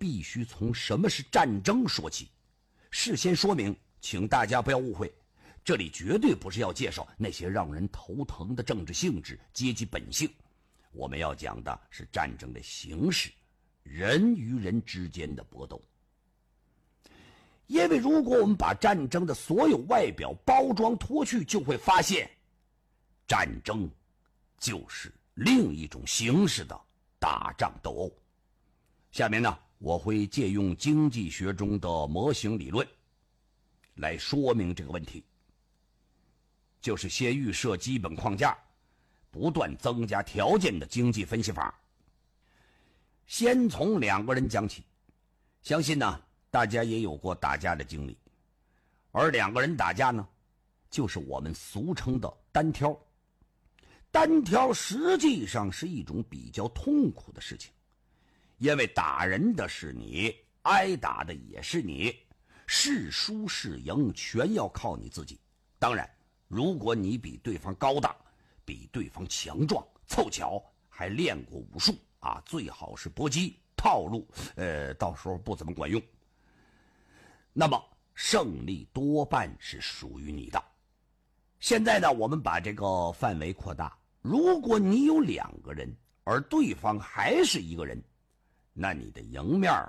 必须从什么是战争说起。事先说明，请大家不要误会，这里绝对不是要介绍那些让人头疼的政治性质、阶级本性。我们要讲的是战争的形式，人与人之间的搏斗。因为如果我们把战争的所有外表包装脱去，就会发现，战争就是另一种形式的打仗斗殴。下面呢，我会借用经济学中的模型理论来说明这个问题，就是先预设基本框架，不断增加条件的经济分析法。先从两个人讲起，相信呢大家也有过打架的经历，而两个人打架呢，就是我们俗称的单挑。单挑实际上是一种比较痛苦的事情，因为打人的是你，挨打的也是你，是输是赢全要靠你自己。当然，如果你比对方高大，比对方强壮，凑巧还练过武术啊，最好是搏击套路，到时候不怎么管用，那么胜利多半是属于你的。现在呢，我们把这个范围扩大，如果你有两个人，而对方还是一个人，那你的赢面